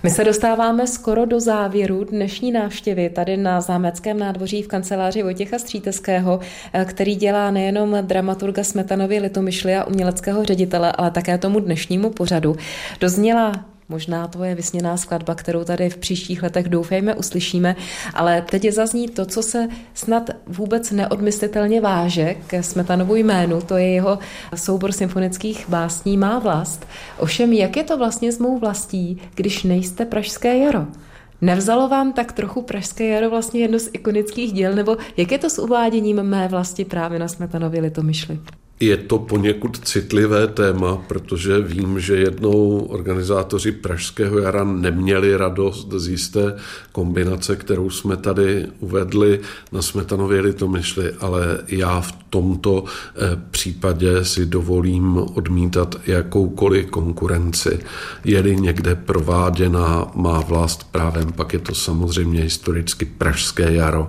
My se dostáváme skoro do závěru dnešní návštěvy tady na Zámeckém nádvoří v kanceláři Vojtěcha Stříteského, který dělá nejenom dramaturga Smetanovy Litomyšly a uměleckého ředitele, ale také tomu dnešnímu pořadu. Dozněla možná tvoje vysněná skladba, kterou tady v příštích letech doufejme uslyšíme, ale teď zazní to, co se snad vůbec neodmyslitelně váže ke Smetanovu jménu, to je jeho soubor symfonických básní Má vlast. Ovšem, jak je to vlastně s mou vlastí, když nejste Pražské jaro? Nevzalo vám tak trochu Pražské jaro vlastně jedno z ikonických děl, nebo jak je to s uváděním Mé vlasti právě na Smetanově Litomyšli? Je to poněkud citlivé téma, protože vím, že jednou organizátoři Pražského jara neměli radost z jisté kombinace, kterou jsme tady uvedli na Smetanově Litomyšli, ale já v tomto případě si dovolím odmítat jakoukoliv konkurenci. Je-li někde prováděna Má vlast právem, pak je to samozřejmě historicky Pražské jaro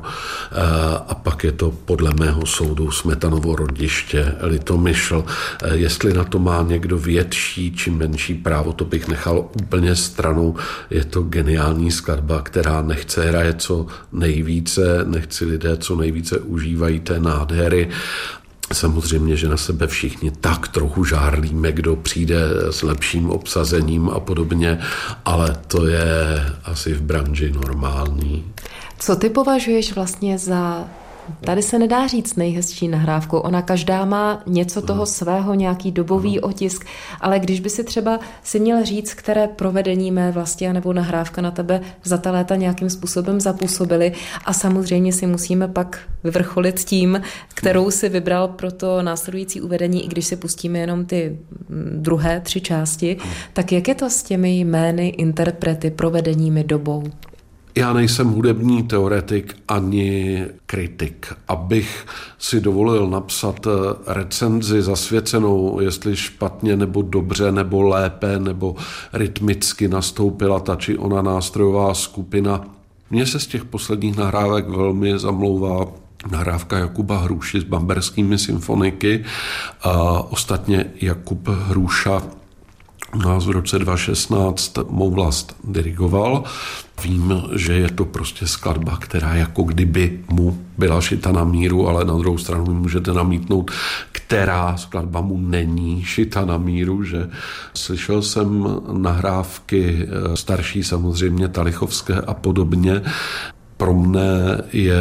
a pak je to podle mého soudu Smetanovo rodiště Litomyšl. Jestli na to má někdo větší či menší právo, to bych nechal úplně stranou. Je to geniální skladba, která nechce hraje co nejvíce, nechci lidé co nejvíce užívají té nádhery. Samozřejmě, že na sebe všichni tak trochu žárlíme, kdo přijde s lepším obsazením a podobně, ale to je asi v branži normální. Co ty považuješ vlastně za... Tady se nedá říct nejhezčí nahrávku. Ona každá má něco toho svého, nějaký dobový otisk, ale když by si třeba si měl říct, které provedení Mé vlasti nebo nahrávka na tebe za ta léta nějakým způsobem zapůsobily a samozřejmě si musíme pak vyvrcholit tím, kterou si vybral pro to následující uvedení, i když si pustíme jenom ty druhé 3 části, tak jak je to s těmi jmény, interprety, provedeními, dobou? Já nejsem hudební teoretik ani kritik. Abych si dovolil napsat recenzi zasvěcenou, jestli špatně nebo dobře nebo lépe nebo rytmicky nastoupila ta či ona nástrojová skupina. Mně se z těch posledních nahrávek velmi zamlouvá nahrávka Jakuba Hruši s bamberskými symfoniky. A ostatně Jakub Hruša nás v roce 2016 Mou vlast dirigoval. Vím, že je to prostě skladba, která jako kdyby mu byla šita na míru, ale na druhou stranu mi můžete namítnout, která skladba mu není šita na míru, že slyšel jsem nahrávky starší samozřejmě Talichovské a podobně. Pro mne je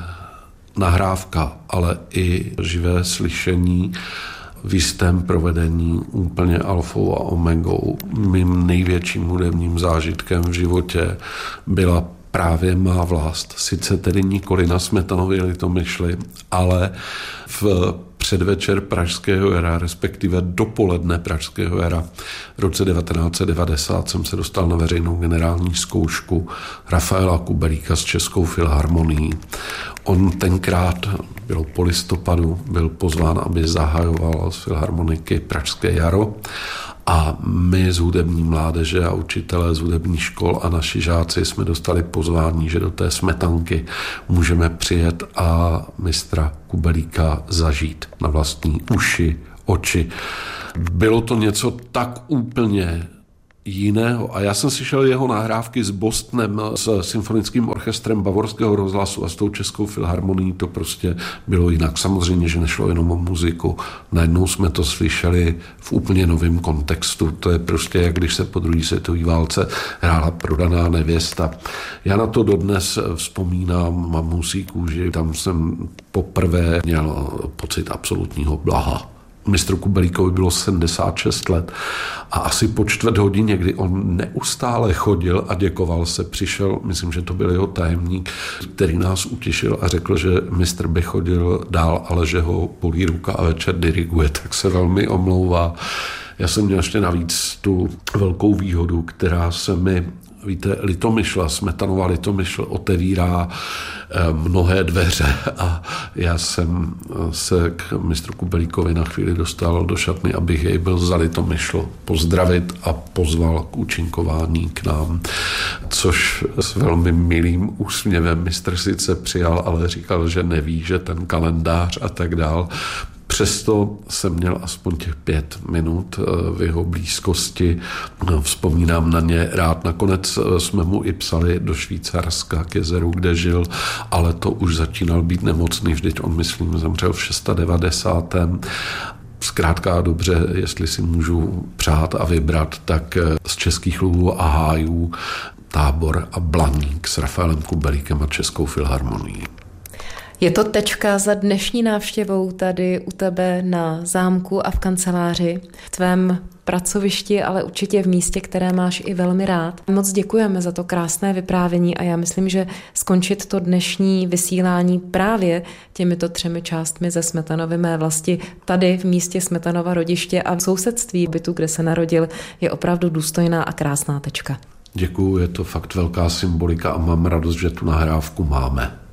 nahrávka, ale i živé slyšení v jistém provedení úplně alfou a omegou. Mým největším hudebním zážitkem v životě byla právě Má vlast. Sice tedy nikoli na Smetanově Litomyšli, ale v předvečer Pražského jara, respektive dopoledne Pražského jara v roce 1990 jsem se dostal na veřejnou generální zkoušku Rafaela Kubelíka s Českou filharmonií. On tenkrát, bylo po listopadu, byl pozván, aby zahajoval z filharmoniky Pražské jaro a my z hudební mládeže a učitelé z hudebních škol a naši žáci jsme dostali pozvání, že do té Smetanky můžeme přijet a mistra Kubelíka zažít na vlastní uši, oči. Bylo to něco tak úplně jiného. A já jsem slyšel jeho nahrávky s Bostonem, s symfonickým orchestrem Bavorského rozhlasu a s tou Českou filharmonií, to prostě bylo jinak. Samozřejmě, že nešlo jenom o muziku. Najednou jsme to slyšeli v úplně novém kontextu. To je prostě, jak když se po druhé světové válce hrála Prodaná nevěsta. Já na to dodnes vzpomínám, mám husí kůži, tam jsem poprvé měl pocit absolutního blaha. Mistru Kubelíkovi bylo 76 let a asi po 4 hodině, kdy on neustále chodil a děkoval se, přišel, myslím, že to byl jeho tajemník, který nás utěšil a řekl, že mistr by chodil dál, ale že ho bolí ruka a večer diriguje, tak se velmi omlouvá. Já jsem měl ještě navíc tu velkou výhodu, která se mi, víte, Litomyšl, Smetanova Litomyšl otevírá mnohé dveře a já jsem se k mistru Kubelíkovi na chvíli dostal do šatny, abych jej byl za Litomyšl pozdravit a pozval k účinkování k nám, což s velmi milým úsměvem mistr sice přijal, ale říkal, že neví, že ten kalendář a tak dál. Přesto jsem měl aspoň těch 5 minut v jeho blízkosti. Vzpomínám na ně rád. Nakonec jsme mu i psali do Švýcarska k jezeru, kde žil, ale to už začínal být nemocný. Vždyť on, myslím, zemřel v 96. Zkrátka dobře, jestli si můžu přát a vybrat, tak z Českých luvů a hájů Tábor a Blaník s Rafaelem Kubelíkem a Českou filharmonií. Je to tečka za dnešní návštěvou tady u tebe na zámku a v kanceláři, v tvém pracovišti, ale určitě v místě, které máš i velmi rád. Moc děkujeme za to krásné vyprávění a já myslím, že skončit to dnešní vysílání právě těmito 3 částmi ze Smetanovy mé vlasti tady v místě Smetanova rodiště a v sousedství bytu, kde se narodil, je opravdu důstojná a krásná tečka. Děkuju, je to fakt velká symbolika a mám radost, že tu nahrávku máme.